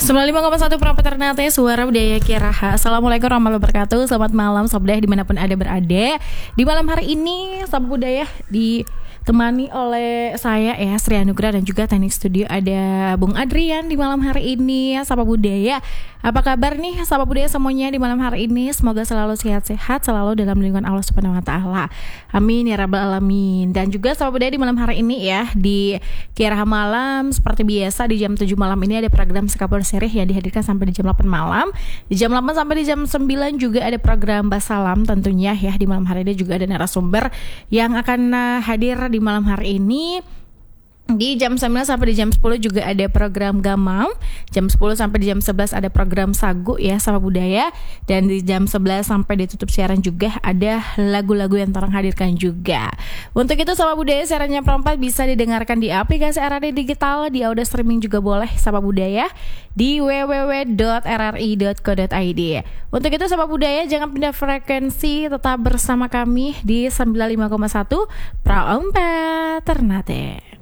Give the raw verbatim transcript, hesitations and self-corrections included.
sembilan puluh lima koma satu Prapat Ternate, Suara Budaya Kiraha. Assalamualaikum warahmatullahi wabarakatuh. Selamat malam Sobat Budaya dimanapun ada berada. Di malam hari ini Sobat Budaya ditemani oleh saya ya, Sri Anugrah, dan juga teknik studio ada Bung Adrian di malam hari ini. Sobat Budaya, apa kabar nih Sobat Budaya semuanya di malam hari ini? Semoga selalu sehat-sehat, selalu dalam lindungan Allah Subhanahu wa taala. Amin ya rabbal alamin. Dan juga Sobat Budaya di malam hari ini ya, di Kiraha Malam seperti biasa di jam tujuh malam ini ada program Sekapur Sirih yang dihadirkan sampai di jam delapan malam. Di jam delapan sampai di jam sembilan juga ada program Basalam tentunya ya. Di malam hari ini juga ada narasumber yang akan uh, hadir di malam hari ini. Di jam sembilan sampai di jam sepuluh juga ada program Gamam. Jam sepuluh sampai di jam sebelas ada program Sagu ya, Sama Budaya. Dan di jam sebelas sampai ditutup siaran juga ada lagu-lagu yang Torang hadirkan juga. Untuk itu Sama Budaya siarannya perempat bisa didengarkan di aplikasi R R I Digital, di audio streaming juga boleh Sama Budaya di w w w dot r r i dot co dot i d. Untuk itu Sama Budaya jangan pindah frekuensi, tetap bersama kami di sembilan puluh lima koma satu Prapat Ternate.